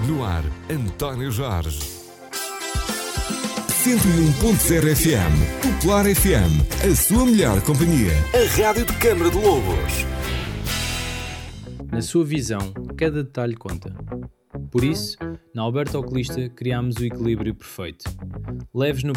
No ar, António Jorge. 101.0 FM, Popular FM, a sua melhor companhia. A rádio de Câmara de Lobos. Na sua visão, cada detalhe conta. Por isso, na Alberto Oculista, criámos o equilíbrio perfeito. Leves no